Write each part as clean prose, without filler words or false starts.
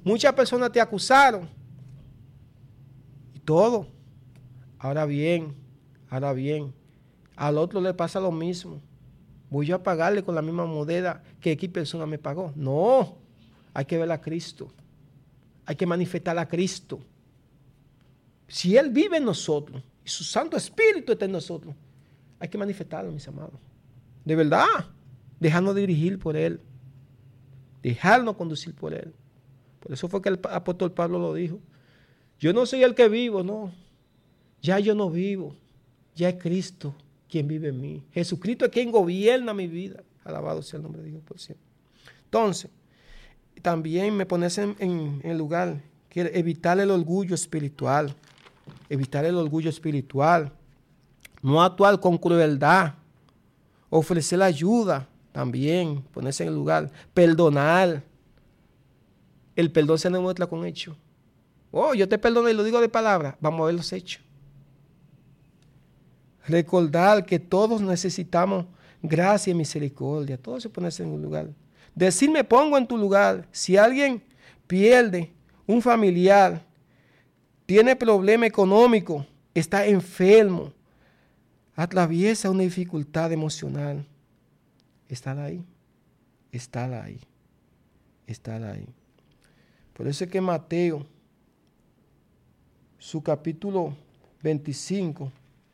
Muchas personas te acusaron. Y todo. Ahora bien, al otro le pasa lo mismo. Voy yo a pagarle con la misma moneda que X persona me pagó. No, hay que ver a Cristo. Hay que manifestar a Cristo. Si Él vive en nosotros y su Santo Espíritu está en nosotros, hay que manifestarlo, mis amados. De verdad, dejarnos dirigir por Él. Dejarnos conducir por Él. Por eso fue que el apóstol Pablo lo dijo. Yo no soy el que vivo, no. Ya yo no vivo. Ya es Cristo quien vive en mí. Jesucristo es quien gobierna mi vida. Alabado sea el nombre de Dios por siempre. Entonces, también me pones en el lugar, que evitar el orgullo espiritual. Evitar el orgullo espiritual. No actuar con crueldad. Ofrecer ayuda también. Ponerse en el lugar. Perdonar. El perdón se demuestra con hechos. Oh, yo te perdono y lo digo de palabra. Vamos a ver los hechos. Recordar que todos necesitamos gracia y misericordia. Todos se ponen en un lugar. Decir, me pongo en tu lugar. Si alguien pierde un familiar, tiene problema económico, está enfermo, atraviesa una dificultad emocional, estar ahí. Por eso es que Mateo, su capítulo 25,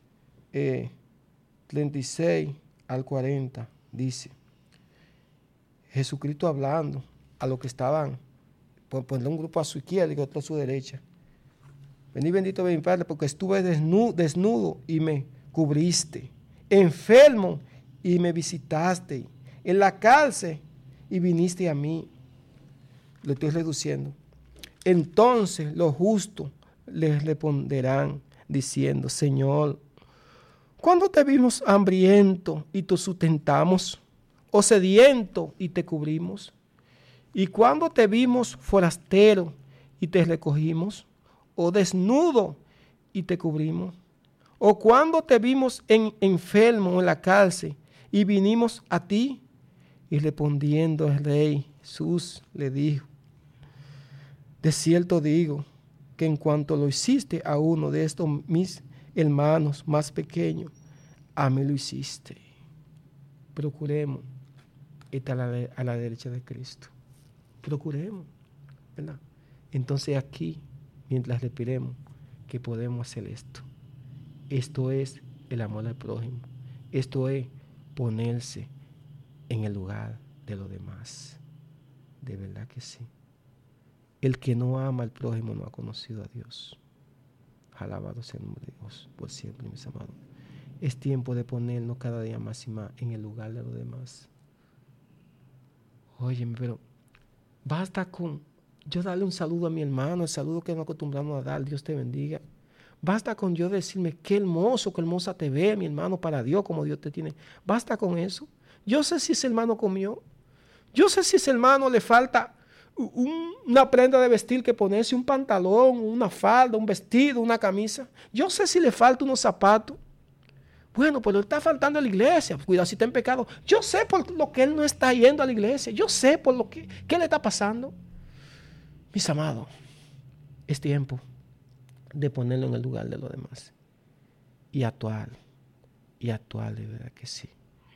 36 al 40, dice, Jesucristo hablando a los que estaban, ponerle un grupo a su izquierda y otro a su derecha. Vení bendito de mi Padre, porque estuve desnudo y me cubriste, enfermo y me visitaste, en la cárcel y viniste a mí. Lo estoy reduciendo. Entonces los justos les responderán diciendo, Señor, ¿cuándo te vimos hambriento y te sustentamos? ¿O sediento y te cubrimos? ¿Y cuándo te vimos forastero y te recogimos? ¿O desnudo y te cubrimos? ¿O cuándo te vimos enfermo en la cárcel y vinimos a ti? Y respondiendo el rey Jesús le dijo, de cierto digo que en cuanto lo hiciste a uno de estos mis hermanos más pequeños, a mí lo hiciste. Procuremos estar a la derecha de Cristo. Procuremos, ¿verdad? Entonces aquí, mientras respiremos, que podemos hacer esto. Esto es el amor al prójimo. Esto es ponerse en el lugar de los demás. De verdad que sí. El que no ama al prójimo no ha conocido a Dios. Alabado sea el nombre de Dios por siempre, mis amados. Es tiempo de ponernos cada día más y más en el lugar de los demás. Óyeme, pero basta con yo darle un saludo a mi hermano, el saludo que nos acostumbramos a dar, Dios te bendiga. Basta con yo decirme qué hermoso, qué hermosa te ve, mi hermano, para Dios, como Dios te tiene. Basta con eso. Yo sé si ese hermano comió. Yo sé si ese hermano le falta una prenda de vestir que ponerse, un pantalón, una falda, un vestido, una camisa. Yo sé si le falta unos zapatos. Bueno, pues le está faltando a la iglesia. Cuidado si está en pecado. Yo sé por lo que él no está yendo a la iglesia. Yo sé por lo que ¿qué le está pasando? Mis amados, es tiempo de ponerlo en el lugar de los demás. Y actuar, de verdad que sí.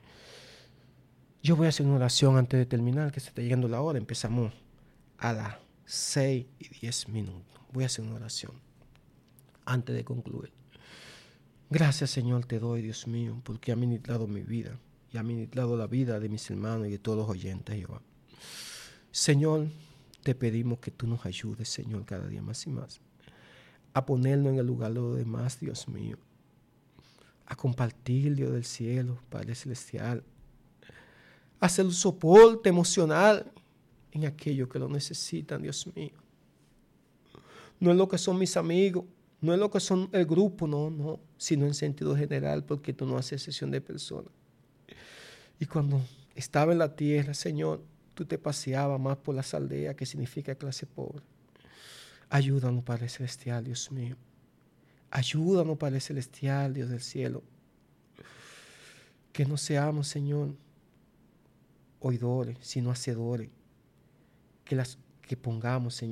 Yo voy a hacer una oración antes de terminar, que se está llegando la hora. Empezamos a las 6:10. Voy a hacer una oración antes de concluir. Gracias, Señor, te doy, Dios mío, porque ha ministrado mi vida y ha ministrado la vida de mis hermanos y de todos los oyentes, Jehová. Señor, te pedimos que tú nos ayudes, Señor, cada día más y más, a ponernos en el lugar de los demás, Dios mío, a compartir, Dios del cielo, Padre Celestial, a hacer un soporte emocional en aquellos que lo necesitan, Dios mío. No es lo que son mis amigos, no es lo que son el grupo, no, sino en sentido general, porque tú no haces excepción de personas. Y cuando estaba en la tierra, Señor, tú te paseabas más por las aldeas, que significa clase pobre. Ayúdanos, Padre Celestial, Dios mío. Ayúdanos, Padre Celestial, Dios del cielo. Que no seamos, Señor, oidores, sino hacedores. Que pongamos, Señor,